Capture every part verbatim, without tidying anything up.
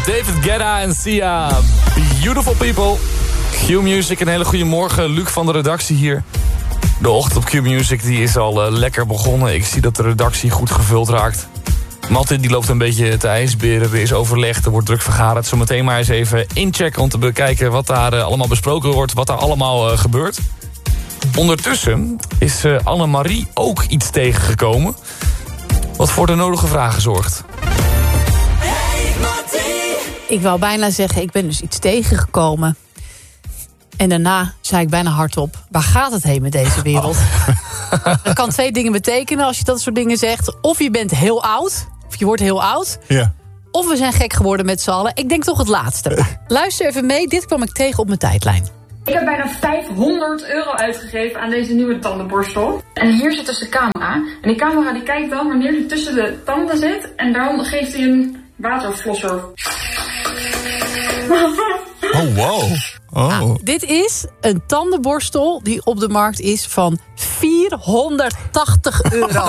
David Guetta en Sia. Beautiful people. Q-Music, een hele goede morgen. Luc van de redactie hier. De ochtend op Q-Music die is al uh, lekker begonnen. Ik zie dat de redactie goed gevuld raakt. Matte die loopt een beetje te ijsberen. Er is overleg, er wordt druk vergaderd. Zometeen maar eens even inchecken om te bekijken wat daar uh, allemaal besproken wordt. Wat daar allemaal uh, gebeurt. Ondertussen is uh, Annemarie ook iets tegengekomen. Wat voor de nodige vragen zorgt. Ik wou bijna zeggen, ik ben dus iets tegengekomen. En daarna zei ik bijna hardop, waar gaat het heen met deze wereld? Oh. Dat kan twee dingen betekenen als je dat soort dingen zegt. Of je bent heel oud, of je wordt heel oud. Ja. Of we zijn gek geworden met z'n allen. Ik denk toch het laatste. Luister even mee, dit kwam ik tegen op mijn tijdlijn. Ik heb bijna vijfhonderd euro uitgegeven aan deze nieuwe tandenborstel. En hier zit dus de camera. En die camera die kijkt dan wanneer die tussen de tanden zit. En dan geeft hij een waterflosser. Oh, wow. Oh. Nou, dit is een tandenborstel die op de markt is van vierhonderdtachtig euro.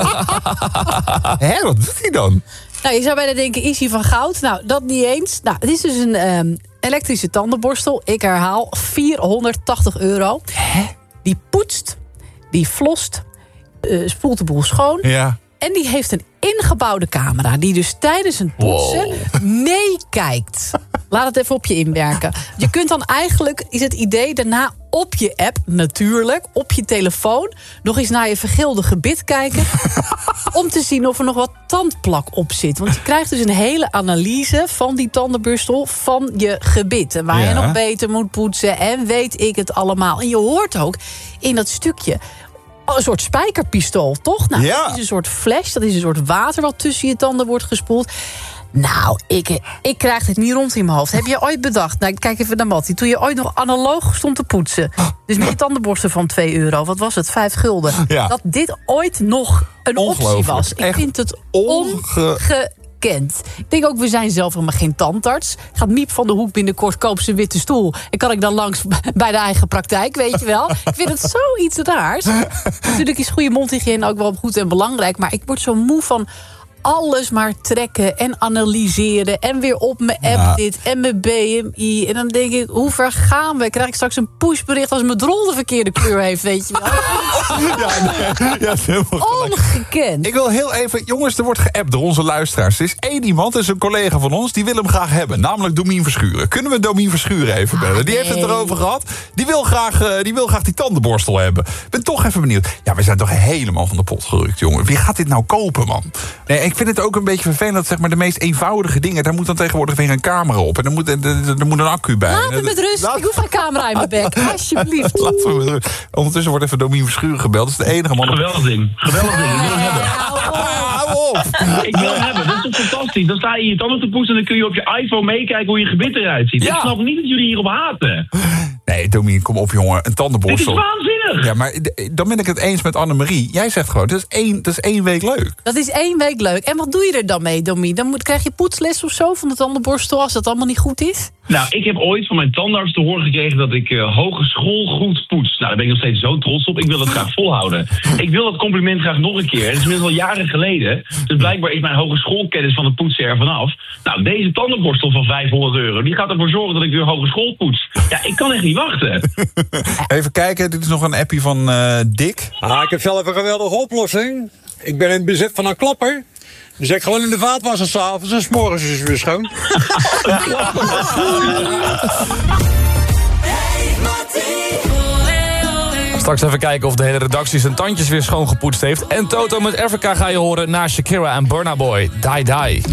Hé, wat doet hij dan? Nou, je zou bijna denken, is hij van goud? Nou, dat niet eens. Nou, het is dus een um, elektrische tandenborstel. Ik herhaal, vierhonderdtachtig euro. Hè? Die poetst, die flost, uh, spoelt de boel schoon. Ja. En die heeft een ingebouwde camera die dus tijdens het poetsen wow. meekijkt. Laat het even op je inwerken. Je kunt dan eigenlijk, is het idee, daarna op je app, natuurlijk, op je telefoon, nog eens naar je vergeelde gebit kijken. Om te zien of er nog wat tandplak op zit. Want je krijgt dus een hele analyse van die tandenborstel van je gebit. En waar ja. je nog beter moet poetsen en weet ik het allemaal. En je hoort ook in dat stukje een soort spijkerpistool, toch? Nou, ja. Dat is een soort flash, dat is een soort water wat tussen je tanden wordt gespoeld. Nou, ik, ik krijg het niet rond in mijn hoofd. Heb je ooit bedacht, nou, kijk even naar Mattie, toen je ooit nog analoog stond te poetsen, dus met je tandenborstel van twee euro, wat was het, vijf gulden, ja. dat dit ooit nog een optie was. Ik Echt vind het onge... ongekend. Ik denk ook, we zijn zelf helemaal geen tandarts. Gaat Miep van de Hoek binnenkort koop zijn witte stoel en kan ik dan langs bij de eigen praktijk, weet je wel. Ik vind het zoiets raars. Natuurlijk is goede mondhygiëne ook wel goed en belangrijk, maar ik word zo moe van alles maar trekken en analyseren en weer op mijn app ja. dit en mijn B M I. En dan denk ik, hoe ver gaan we? Krijg ik straks een pushbericht als mijn drol de verkeerde kleur heeft, weet je wel? Ja, nee, ja, helemaal ongekend. Ik wil heel even, jongens, er wordt geappt door onze luisteraars. Er is één iemand, dat is een collega van ons, die wil hem graag hebben. Namelijk Domien Verschuren. Kunnen we Domien Verschuren even bellen? Ah, die nee. heeft het erover gehad. Die wil, graag, uh, die wil graag die tandenborstel hebben. Ik ben toch even benieuwd. Ja, we zijn toch helemaal van de pot gerukt, jongen. Wie gaat dit nou kopen, man? Nee, ik vind het ook een beetje vervelend dat zeg maar de meest eenvoudige dingen, daar moet dan tegenwoordig weer een camera op. En er moet, er, er moet een accu bij. Laat me met rust. Laat... Ik hoef geen camera in mijn bek. Alsjeblieft. Laten we met rust. Ondertussen wordt even Domien Verschuren gebeld. Dat is de enige man. Geweldig ding. Geweldig ding. Ik wil hem hebben. Hou op. Ik wil hem hebben. Dat is toch fantastisch. Dan sta je je tanden te poetsen en dan kun je op je iPhone meekijken hoe je gebit eruit ziet. Ja. Ik snap niet dat jullie hierop haten. Nee, Domien, kom op, jongen. Een tandenborstel. Dit is waanzinnig. Ja, maar dan ben ik het eens met Annemarie. Jij zegt gewoon, dat is één, dat is één week leuk. Dat is één week leuk. En wat doe je er dan mee, Domien? Dan moet, krijg je poetsles of zo van de tandenborstel als dat allemaal niet goed is? Nou, ik heb ooit van mijn tandarts te horen gekregen dat ik uh, hogeschool goed poets. Nou, daar ben ik nog steeds zo trots op. Ik wil dat graag volhouden. Ik wil dat compliment graag nog een keer. Het is inmiddels al jaren geleden. Dus blijkbaar is mijn hogeschoolkennis van het poetsen er vanaf. Nou, deze tandenborstel van vijfhonderd euro, die gaat ervoor zorgen dat ik weer hogeschool poets. Ja, ik kan echt niet wachten. Even kijken, dit is nog een appie van uh, Dick. Ah, ik heb zelf een geweldige oplossing. Ik ben in het bezit van een klapper. Dus ik gewoon in de vaatwasser s'avonds en 's morgens is het weer schoon. Straks even kijken of de hele redactie zijn tandjes weer schoongepoetst heeft. En Toto met Africa ga je horen na Shakira en Burna Boy. Die Die.